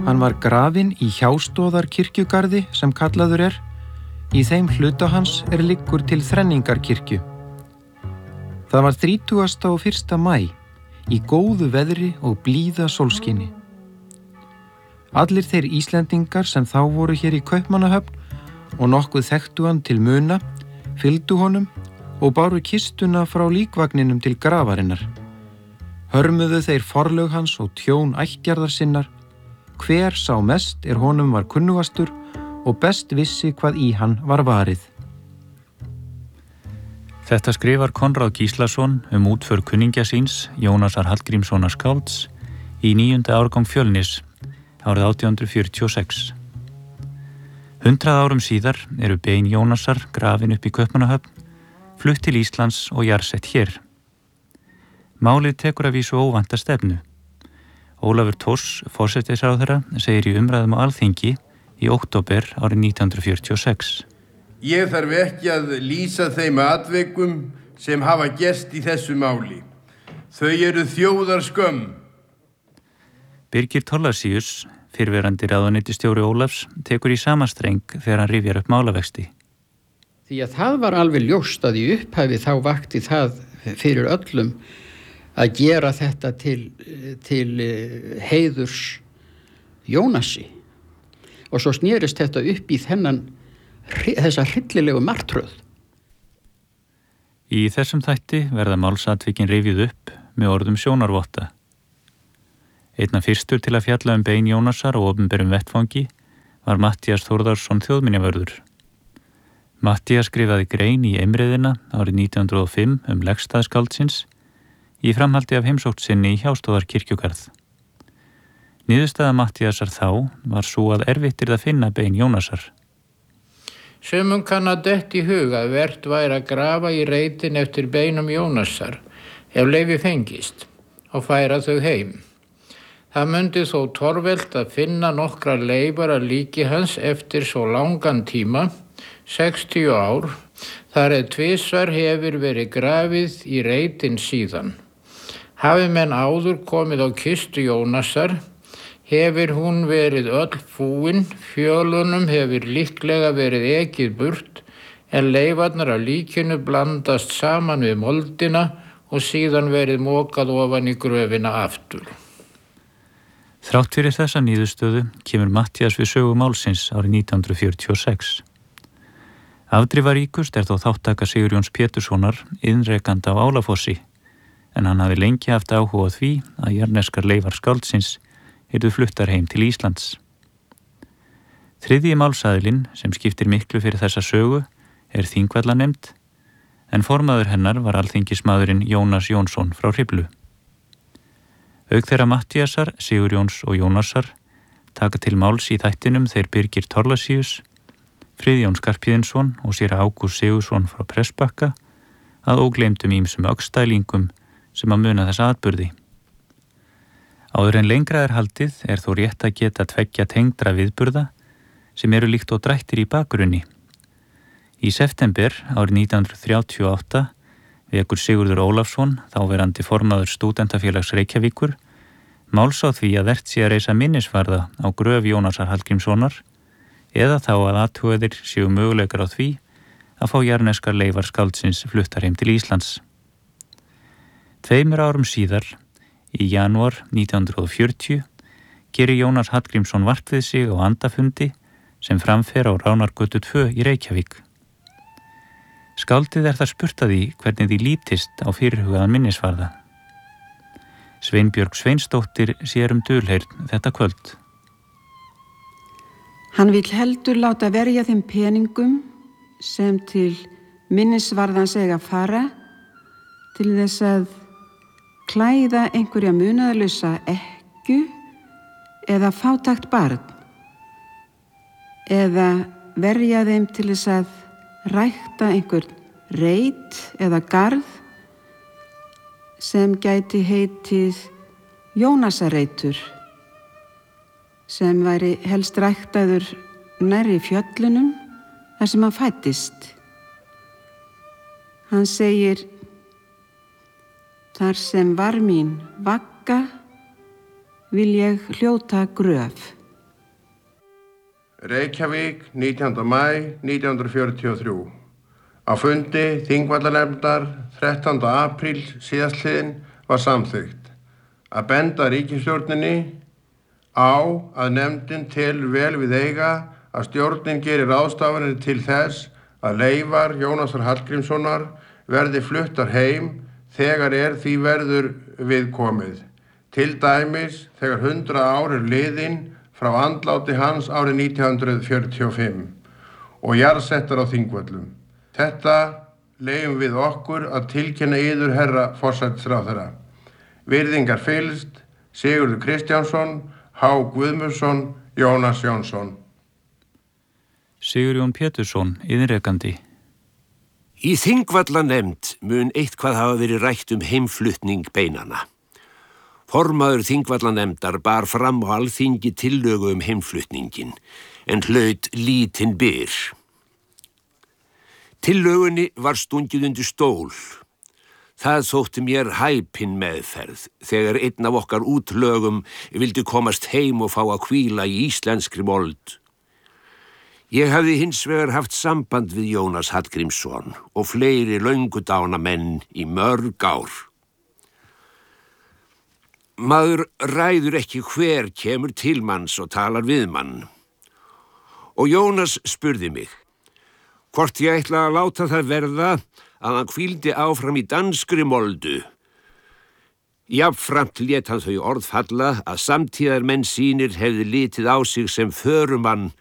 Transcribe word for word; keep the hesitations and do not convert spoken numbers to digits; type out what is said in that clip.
Hann var grafinn í Hjástóðarkirkjugarði sem kallaður er. Í þeim hluta hans er liggur til Þrenningarkirkju. Það var þrítugasta og fyrsta maí, í góðu veðri og blíða sólskini. Allir þeir Íslendingar sem þá voru hér í Kaupmannahöfn og nokkuð þekktu hann til muna, fylgdu honum og báru kistuna frá líkvagninum til grafarinnar. Hörmuðu þeir forlög hans og tjón ættjarðar sinnar, hver sá mest er honum var kunnugastur og best vissi hvað í hann var varið. Þetta skrifar Konráð Gíslason um útför kunningja síns, Jónasar Hallgrímssonar skálds, í níunda árgang Fjölnis, árið átján hundruð fjörutíu og sex. Hundrað árum síðar eru bein Jónasar grafin upp í Kaupmannahöfn, flutt til Íslands og jarðsett hér. Málið tekur að vísu óvænta stefnu. Ólafur Thors, forsætisráðherra, segir í umræðum á Alþingi í október árið nítján hundruð fjörutíu og sex. Ég þarf ekki að lýsa þeim atvikum sem hafa gerst í þessu máli. Þau eru þjóðarskömm. Birgir Thorlacius, fyrrverandi ráðuneytisstjóri Ólafs, tekur í sama streng þegar hann rifjar upp málavexti. Því að það var alveg ljóst að í upphafi þá vakti það fyrir öllum að gera þetta til, til heiðurs Jónasi. Og svo snerist þetta upp í þennan, þessa hryllilegu martröð. Í þessum þætti verða málsatvikin rifjuð upp með orðum sjónarvotta. Einna fyrstur til að fjalla um bein Jónasar og opinberum vettfangi var Matthías Þórðarsson þjóðminjavörður. Matthías skrifaði grein í Eimreiðina árið nítján hundruð og fimm um legstað skáldsins í framhaldi af heimsókn sinni í Hjástóðarkirkjugarð. Niðurstaða Matthíasar þá var svo að erfitt yrði að finna bein Jónasar. Sumum kann að detta í hug að vert væri að grafa í reitin eftir beinum Jónasar ef leyfi fengist og færa þau heim. Það mundi þó torvelt að finna nokkra leifar að líki hans eftir svo langan tíma, sextíu ár, þar eð tvisvar hefur verið grafið í reitin síðan. Hafi menn áður komið á kistu Jónasar, hefur hún verið öll fúin, fjölunum hefur líklega verið ekið burt, en leifarnar af líkinu blandast saman við moldina og síðan verið mokað ofan í gröfina aftur. Þrátt fyrir þessa niðurstöðu kemur Matthías við sögu málsins árið nítján hundruð fjörutíu og sex. Afdrifaríkust er þó þáttaka Sigurjóns Péturssonar, iðnrekanda á Álafossi, en hann hafi lengi haft áhuga á því að jarðneskar leifar skáldsins yrðu fluttar heim til Íslands. Þriðji málsaðilinn, sem skiptir miklu fyrir þessa sögu, er Þingvallanemnd, en formaður hennar var alþingismaðurinn Jónas Jónsson frá Hriflu. Auk þeirra Matthíasar, Sigurjóns og Jónasar taka til máls í þættinum þeir Birgir Thorlacius, Friðjón Skarphéðinsson og séra Ágúst Sigurðsson frá Prestbakka, að ógleymdum ýmsum öxstælingum sem að muna þessa atburði. Áður en lengra er haldið er þó rétt að geta tveggja tengdra viðburða sem eru líkt og drættir í bakgrunni. Í september árið nítján hundruð þrjátíu og átta vekur Sigurður Ólafsson, þáverandi formaður Stúdentafélags Reykjavíkur, máls á því að vert sé að reisa minnisvarða á gröf Jónasar Hallgrímssonar eða þá að athugaðir séu möguleikar á því að fá jarðneskar leifar skáldsins fluttar heim til Íslands. Tveimur árum síðar, í janúar nítján hundruð fjörutíu, gerir Jónas Hallgrímsson vart við sig á andafundi sem framfer á Ránargötu tvö í Reykjavík. Skáldið er það spurt að því hvernig því lítist á fyrirhugaðan minnisvarða. Sveinbjörg Sveinsdóttir sér um dulheyrn þetta kvöld. Hann vill heldur láta verja þeim peningum sem til minnisvarðans eiga fara til þess að klæða einhverja munaðarlausa ekkju eða fátækt barn eða verja þeim til þess að rækta einhvern reit eða garð sem gæti heitið Jónasareitur sem væri helst ræktaður nærri fjöllunum þar sem hann fæddist. Hann segir: þar sem var mín vagga vil ég hljóta gröf. Reykjavík, nítjánda maí nítján hundruð fjörutíu og þrjú. Á fundi Þingvallanefndar þrettánda apríl síðastliðinn var samþykkt að benda ríkisstjórninni á að nefndin telur vel við eiga að stjórnin gerir ráðstafanir til þess að leifar Jónasar Hallgrímssonar verði fluttar heim þegar er því verður viðkomið. Til dæmis þegar hundrað ár er liðin frá andláti hans árið nítján hundruð fjörutíu og fimm og jarðsettar á Þingvöllum. Þetta leyfum við okkur að tilkynna yður herra forsætisráðherra. Virðingar fyllst, Sigurður Kristjánsson, H. Guðmundsson, Jónas Jónsson. Sigurjón Pétursson, iðnrekandi. Í Þingvallanefnd mun eitthvað hafa verið rætt um heimflutning beinana. Formaður Þingvallanefndar bar fram á alþingi tillögu um heimflutningin, en hlaut lítinn byr. Tillögunni var stungið undir stól. Það þótti mér hæpin meðferð þegar einn af okkar útlögum vildi komast heim og fá að hvíla í íslenskri mold. Ég hafði hins vegar haft samband við Jónas Hallgrímsson og fleiri löngudána menn í mörg ár. Maður ræður ekki hver kemur til manns og talar við mann. Og Jónas spurði mig, hvort ég ætla að láta það verða að hann hvíldi áfram í danskri moldu. Jafnframt lét hann þau orð falla að samtíðarmenn sínir hefði litið á sig sem förumann